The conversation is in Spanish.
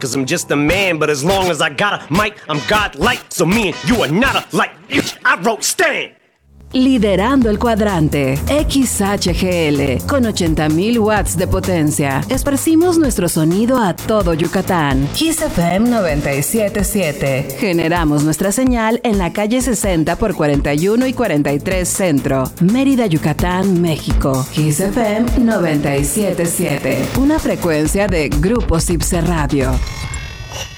cause I'm just a man. But as long as I got a mic, I'm godlike. So me and you are not alike. I wrote Stan. Liderando el cuadrante, XHGL, con 80,000 watts de potencia. Esparcimos nuestro sonido a todo Yucatán. Kiss FM 97.7. Generamos nuestra señal en la calle 60 por 41 y 43 Centro, Mérida, Yucatán, México. Kiss FM 97.7. Una frecuencia de Grupo Cipse Radio.